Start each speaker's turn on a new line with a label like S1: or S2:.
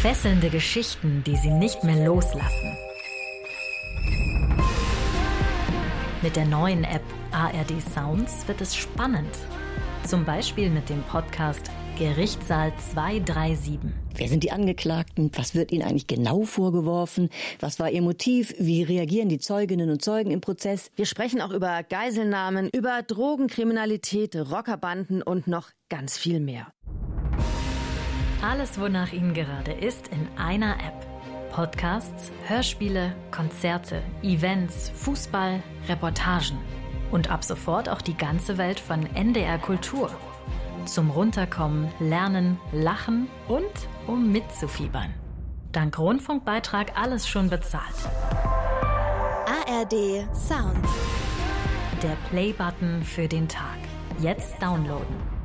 S1: Fesselnde Geschichten, die Sie nicht mehr loslassen. Mit der neuen App ARD Sounds wird es spannend. Zum Beispiel mit dem Podcast Gerichtssaal 237.
S2: Wer sind die Angeklagten? Was wird ihnen eigentlich genau vorgeworfen? Was war ihr Motiv? Wie reagieren die Zeuginnen und Zeugen im Prozess?
S3: Wir sprechen auch über Geiselnahmen, über Drogenkriminalität, Rockerbanden und noch ganz viel mehr.
S1: Alles, wonach Ihnen gerade ist, in einer App. Podcasts, Hörspiele, Konzerte, Events, Fußball, Reportagen. Und ab sofort auch die ganze Welt von NDR Kultur. Zum Runterkommen, Lernen, Lachen und um mitzufiebern. Dank Rundfunkbeitrag alles schon bezahlt.
S4: ARD Sounds.
S1: Der Play-Button für den Tag. Jetzt downloaden.